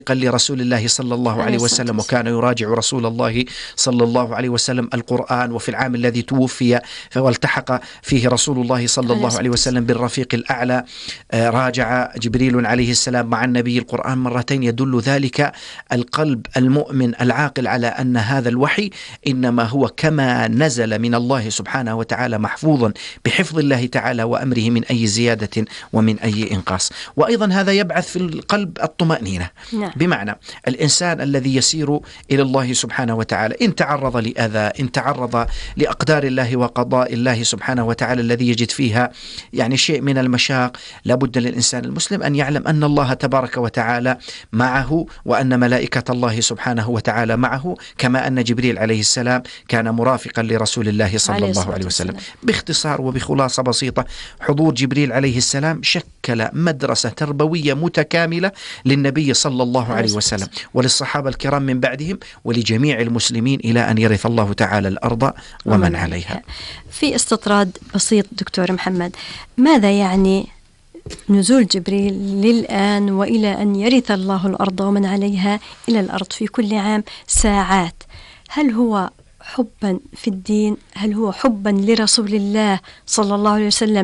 لرسول الله صلى الله عليه وسلم، وكان يراجع رسول الله صلى الله عليه وسلم القرآن. وفي العام الذي توفي والتحق فيه رسول الله صلى الله عليه وسلم بالرفيق الأعلى راجع جبريل عليه السلام مع النبي القرآن مرتين. يدل ذلك القلب المؤمن العاقل على أن هذا الوحي إنما هو كما نزل من الله سبحانه وتعالى محفوظا بحفظ الله تعالى وأمره من أي زيادة ومن أي إنقاص. وأيضا هذا يبعث في القلب الطمأنينة، بمعنى الإنسان الذي يسير إلى الله سبحانه وتعالى إن تعرض لأذى، إن تعرض لأقدار الله وقضاء الله سبحانه وتعالى الذي يجد فيها يعني شيء من المشاق، لابد للإنسان المسلم أن يعلم أن الله تبارك وتعالى معه، وأن ملائكة الله سبحانه وتعالى معه، كما أن جبريل عليه السلام كان مرافقا لرسول الله صلى الله عليه وسلم. باختصار وبخلاصة بسيطة، حضور جبريل عليه السلام شكل مدرسة تربوية متكاملة للنبي صلى الله عليه وسلم وللصحابة الكرام من بعدهم ولجميع المسلمين إلى أن يرث الله تعالى الأرض ومن عليها. في استطراد بسيط دكتور محمد، ماذا يعني نزول جبريل للآن وإلى أن يرث الله الأرض ومن عليها إلى الأرض في كل عام ساعات؟ هل هو حبا في الدين؟ هل هو حبا لرسول الله صلى الله عليه وسلم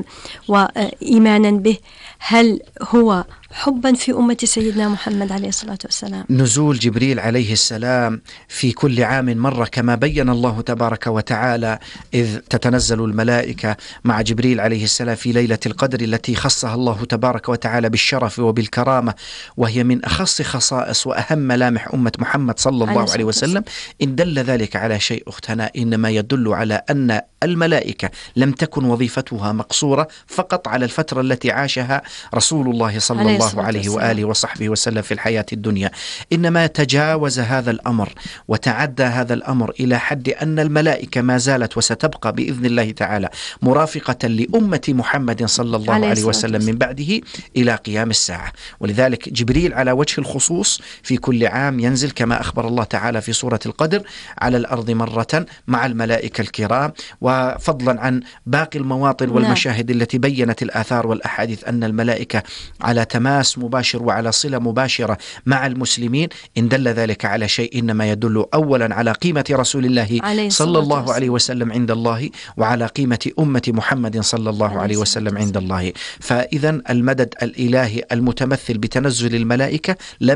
وإيمانا به؟ هل هو حبا في أمة سيدنا محمد عليه الصلاة والسلام؟ نزول جبريل عليه السلام في كل عام مرة كما بين الله تبارك وتعالى، إذ تتنزل الملائكة مع جبريل عليه السلام في ليلة القدر التي خصها الله تبارك وتعالى بالشرف وبالكرامة، وهي من أخص خصائص وأهم ملامح أمة محمد صلى الله عليه وسلم. إن دل ذلك على شيء أختنا، إنما يدل على أن الملائكة لم تكن وظيفتها مقصورة فقط على الفترة التي عاشها رسول الله صلى الله عليه وآله وصحبه وسلم في الحياة الدنيا، إنما تجاوز هذا الأمر وتعدى هذا الأمر إلى حد أن الملائكة ما زالت وستبقى بإذن الله تعالى مرافقة لأمة محمد صلى الله عليه وسلم من بعده إلى قيام الساعة. ولذلك جبريل على وجه الخصوص في كل عام ينزل كما أخبر الله تعالى في سورة القدر على الأرض مرة مع الملائكة الكرام، وفضلا عن باقي المواطن والمشاهد التي بينت الآثار والأحاديث أن الملائكة على تماس مباشر وعلى صلة مباشرة مع المسلمين. إن دل ذلك على شيء إنما يدل أولا على قيمة رسول الله صلى الله عليه وسلم عند الله، وعلى قيمة أمة محمد صلى الله عليه وسلم عند الله. فإذا المدد الإلهي المتمثل بتنزل الملائكة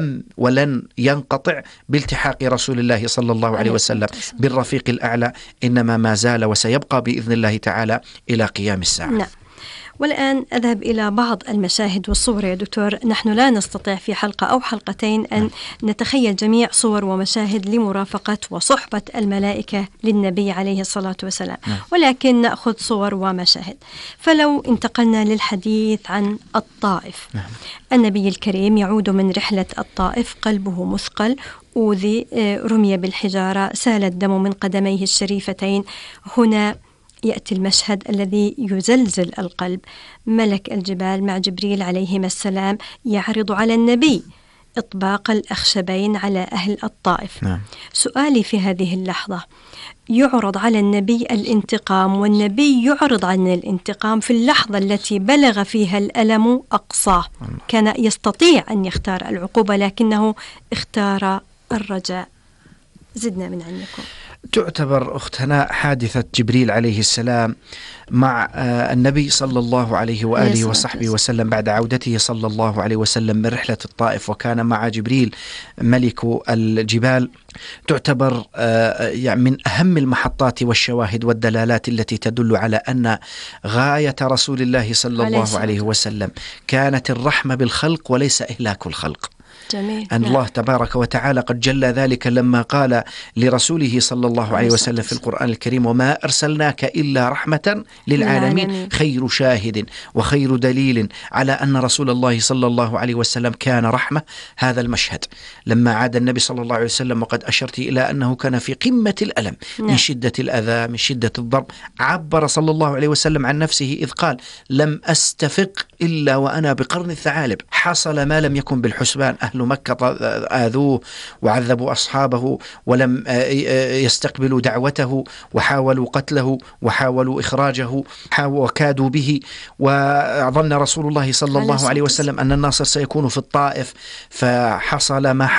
ولن ينقطع بالتحاق رسول الله صلى الله عليه وسلم بالرفيق الأعلى، إنما ما زال وسيبقى بإذن الله تعالى إلى قيام الساعة. والآن أذهب إلى بعض المشاهد والصور يا دكتور. نحن لا نستطيع في حلقة أو حلقتين أن نتخيل جميع صور ومشاهد لمرافقة وصحبة الملائكة للنبي عليه الصلاة والسلام، ولكن نأخذ صور ومشاهد. فلو انتقلنا للحديث عن الطائف، النبي الكريم يعود من رحلة الطائف قلبه مثقل، أوذي، رمي بالحجارة، سال الدم من قدميه الشريفتين. هنا يأتي المشهد الذي يزلزل القلب. ملك الجبال مع جبريل عليهما السلام يعرض على النبي إطباق الأخشبين على أهل الطائف. سؤالي في هذه اللحظة، يعرض على النبي الانتقام، والنبي يعرض عن الانتقام في اللحظة التي بلغ فيها الألم أقصاه. كان يستطيع أن يختار العقوبة لكنه اختار الرجاء. زدنا من عندكم. تعتبر أختنا حادثة جبريل عليه السلام مع النبي صلى الله عليه وآله وصحبه وسلم بعد عودته صلى الله عليه وسلم من رحلة الطائف، وكان مع جبريل ملك الجبال، تعتبر من أهم المحطات والشواهد والدلالات التي تدل على أن غاية رسول الله صلى الله عليه وسلم كانت الرحمة بالخلق وليس إهلاك الخلق. جميل. أن الله تبارك وتعالى قد جل ذلك لما قال لرسوله صلى الله عليه وسلم في القرآن الكريم: وما أرسلناك إلا رحمة للعالمين. خير شاهد وخير دليل على أن رسول الله صلى الله عليه وسلم كان رحمة هذا المشهد لما عاد النبي صلى الله عليه وسلم، وقد أشرت إلى أنه كان في قمة الألم من شدة الأذى من شدة الضرب. عبر صلى الله عليه وسلم عن نفسه إذ قال: لم أستفق إلا وأنا بقرن الثعالب. حصل ما لم يكن بالحسبان، أهل مكة آذوه وعذبوا أصحابه ولم يستقبلوا دعوته، وحاولوا قتله وحاولوا إخراجه وكادوا به، وظن رسول الله صلى الله عليه وسلم أن الناصر سيكون في الطائف، فحصل ما